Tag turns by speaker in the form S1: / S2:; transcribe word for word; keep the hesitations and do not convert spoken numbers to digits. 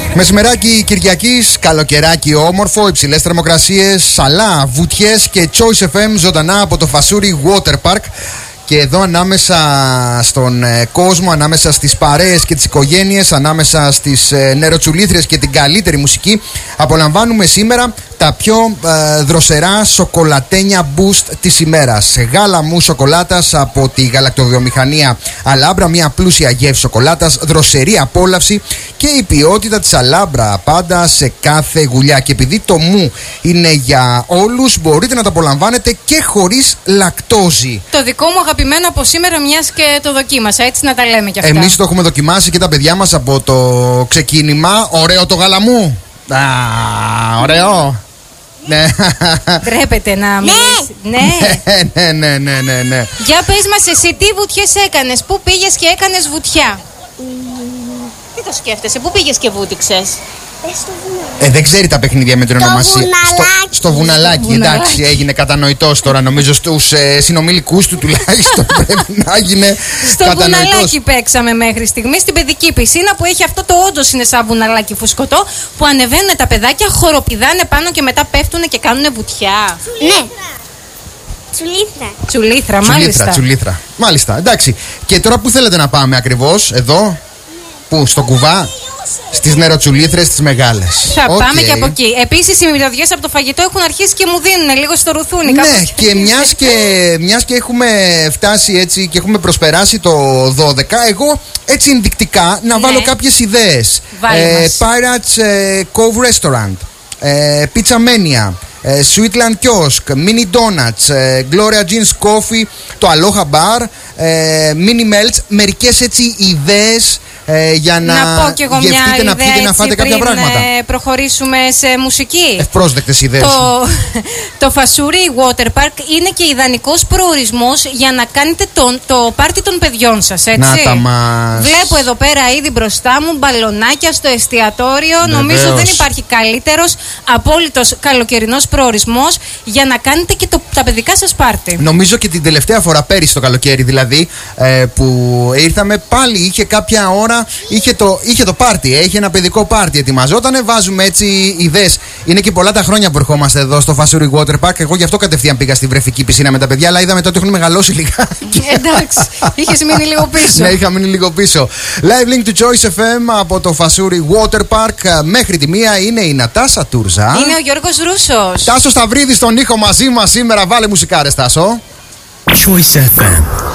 S1: Μεσημεράκι Κυριακής, καλοκαιράκι όμορφο, υψηλές θερμοκρασίες, αλλά βουτιές και Choice εφ εμ ζωντανά από το Φασούρι Water Park. Και εδώ ανάμεσα στον ε, κόσμο, ανάμεσα στις παρέες και τις οικογένειες, ανάμεσα στις ε, νεροτσουλήθρες και την καλύτερη μουσική, απολαμβάνουμε σήμερα τα πιο ε, δροσερά σοκολατένια boost της ημέρας. Γάλα μου σοκολάτας από τη γαλακτοβιομηχανία Αλάμπρα, μια πλούσια γεύση σοκολάτας, δροσερή απόλαυση και η ποιότητα της Αλάμπρα πάντα σε κάθε γουλιά. Και επειδή το μου είναι για όλους, μπορείτε να το απολαμβάνετε και χωρίς λακτόζη.
S2: Το δικό μου αγαπημένο από σήμερα, μιας και το δοκίμασα, έτσι να τα λέμε κι αυτά.
S1: Εμείς το έχουμε δοκιμάσει και τα παιδιά μας από το ξεκίνημα. Ωραίο το γάλα μου. Α, ωραίο. Ναι.
S2: Τρέπεται να μιλήσει.
S1: Ναι. ναι, ναι, ναι, ναι, ναι.
S2: Για πες μας εσύ, τι βουτιές έκανες, πού πήγες και έκανες βουτιά? Mm. Τι το σκέφτεσαι, πού πήγες και βούτυξες?
S1: Ε, δεν ξέρει τα παιχνίδια με την ονομασία.
S3: Στο,
S1: στο βουναλάκι,
S2: στο
S1: εντάξει,
S2: βουναλάκι.
S1: έγινε κατανοητός τώρα. Νομίζω στους ε, συνομιλικούς του τουλάχιστον πρέπει να έγινε
S2: στο
S1: κατανοητός.
S2: βουναλάκι παίξαμε μέχρι στιγμή, στην παιδική πισίνα που έχει αυτό το, όντως είναι σαν βουναλάκι φουσκωτό, που ανεβαίνουν τα παιδάκια, χοροπηδάνε πάνω και μετά πέφτουν και κάνουν βουτιά.
S3: Ναι. Τσουλήθρα.
S2: Τσουλήθρα,
S1: Τσουλήθρα,
S2: μάλιστα.
S1: τσουλήθρα. Μάλιστα, εντάξει. Και τώρα που θέλετε να πάμε ακριβώς, εδώ, που, στο κουβά, στις νεροτσουλήθρες τις μεγάλες.
S2: Θα
S1: okay.
S2: πάμε και από εκεί. Επίσης οι μυρωδιές από το φαγητό έχουν αρχίσει και μου δίνουν λίγο στο ρουθούνι.
S1: Ναι, και μιας, και μιας και έχουμε φτάσει έτσι και έχουμε προσπεράσει το δώδεκα, εγώ έτσι ενδεικτικά να βάλω
S2: ναι. κάποιες
S1: ιδέες.
S2: ε,
S1: Pirates ε, Cove Restaurant, ε, Pizza Mania, ε, Sweetland Kiosk, Mini Donuts, ε, Gloria Jeans Coffee, το Aloha Bar, ε, Mini Melts, μερικές έτσι ιδέες ε, για να,
S2: να πω κι εγώ μια
S1: γευτείτε, να πιείτε, να φάτε κάποια πράγματα.
S2: Ε, προχωρήσουμε σε μουσική.
S1: Ευπρόσδεκτες ιδέες.
S2: Το, το Φασούρι Water Park είναι και ιδανικός προορισμός για να κάνετε τον, το πάρτι των παιδιών σας, έτσι.
S1: Να τα μας.
S2: Βλέπω εδώ πέρα ήδη μπροστά μου μπαλονάκια στο εστιατόριο.
S1: Βεβαίως.
S2: Νομίζω δεν υπάρχει καλύτερος απόλυτος καλοκαιρινός προορισμός για να κάνετε και το, τα παιδικά σας πάρτι.
S1: Νομίζω και την τελευταία φορά, πέρυσι το καλοκαίρι δηλαδή, ε, που ήρθαμε, πάλι είχε κάποια ώρα. Είχε το, είχε το πάρτι, είχε ένα παιδικό πάρτι, ετοιμαζότανε, βάζουμε έτσι ιδέες. Είναι και πολλά τα χρόνια που ερχόμαστε εδώ στο Φασούρι Water Park. Εγώ γι' αυτό κατευθείαν πήγα στη βρεφική πισίνα με τα παιδιά, αλλά είδαμε τότε έχουν μεγαλώσει λιγάκι.
S2: Εντάξει, είχες μείνει λίγο πίσω.
S1: Ναι, είχα μείνει λίγο πίσω. Live link του Choice εφ εμ από το Φασούρι Water Park. Μέχρι τη μία είναι η Νατάσα Τούρζα.
S2: Είναι ο Γιώργος Ρούσος.
S1: Τάσο Σταυρίδη στον ήχο μαζί μας σήμερα. Βάλε μουσικάρες, Τάσο.
S4: Choice εφ εμ.